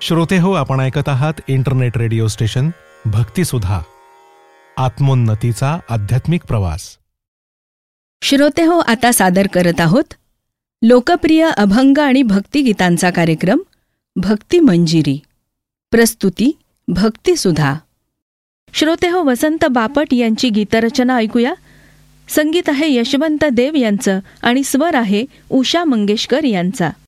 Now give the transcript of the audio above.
श्रोते हो, आपण ऐकत आहात इंटरनेट रेडिओ स्टेशन भक्तिसुधा, आत्मोन्नतीचा आध्यात्मिक प्रवास. श्रोते हो, आता सादर करत आहोत लोकप्रिय अभंग आणि भक्तिगीतांचा कार्यक्रम भक्ती मंजिरी. प्रस्तुती भक्तिसुधा. श्रोते हो, वसंत बापट यांची गीतरचना ऐकूया. संगीत आहे यशवंत देव यांचं आणि स्वर आहे उषा मंगेशकर यांचा.